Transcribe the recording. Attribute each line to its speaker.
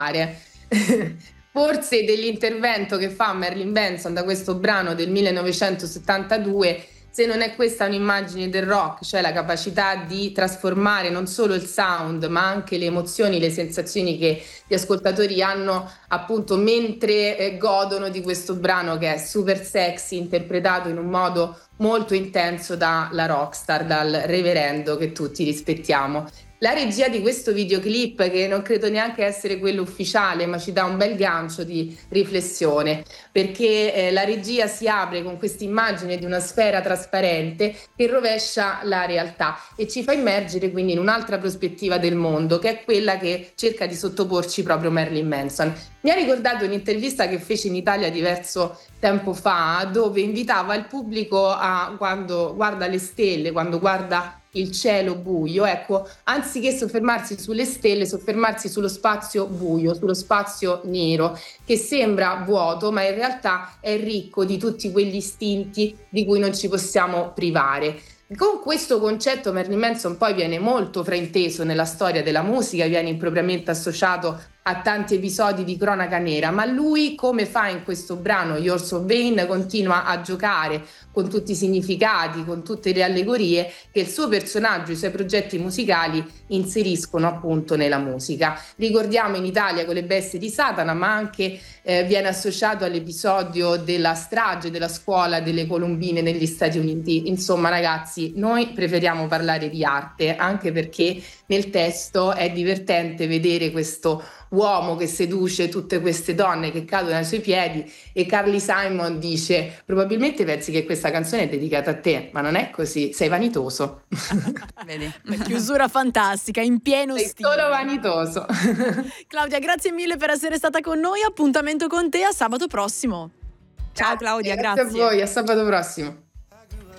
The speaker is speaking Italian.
Speaker 1: Forse dell'intervento che fa Marilyn Manson da questo brano del 1972, se non è questa un'immagine del rock, cioè la capacità di trasformare non solo il sound, ma anche le emozioni, le sensazioni che gli ascoltatori hanno appunto mentre godono di questo brano che è super sexy, interpretato in un modo molto intenso dalla rockstar, dal reverendo che tutti rispettiamo. La regia di questo videoclip, che non credo neanche essere quello ufficiale, ma ci dà un bel gancio di riflessione, perché la regia si apre con questa immagine di una sfera trasparente che rovescia la realtà e ci fa immergere quindi in un'altra prospettiva del mondo, che è quella che cerca di sottoporci proprio Marilyn Manson. Mi ha ricordato un'intervista che fece in Italia diverso tempo fa, dove invitava il pubblico a, quando guarda le stelle, quando guarda il cielo buio, ecco, anziché soffermarsi sulle stelle, soffermarsi sullo spazio buio, sullo spazio nero, che sembra vuoto, ma in realtà è ricco di tutti quegli istinti di cui non ci possiamo privare. Con questo concetto Marilyn Manson poi viene molto frainteso nella storia della musica, viene impropriamente associato a tanti episodi di cronaca nera, ma lui, come fa in questo brano You're So Vain, continua a giocare con tutti i significati, con tutte le allegorie che il suo personaggio e i suoi progetti musicali inseriscono appunto nella musica. Ricordiamo in Italia con le bestie di Satana, ma anche viene associato all'episodio della strage della scuola delle Colombine negli Stati Uniti. Insomma, ragazzi, noi preferiamo parlare di arte, anche perché nel testo è divertente vedere questo uomo che seduce tutte queste donne che cadono ai suoi piedi, e Carly Simon dice: probabilmente pensi che questa canzone è dedicata a te, ma non è così, sei vanitoso.
Speaker 2: Vedi, una chiusura fantastica, in pieno
Speaker 1: sei
Speaker 2: stile.
Speaker 1: solo vanitoso.
Speaker 2: Claudia, grazie mille per essere stata con noi, appuntamento con te a sabato prossimo.
Speaker 3: Ciao Claudia,
Speaker 1: grazie a voi, a sabato prossimo.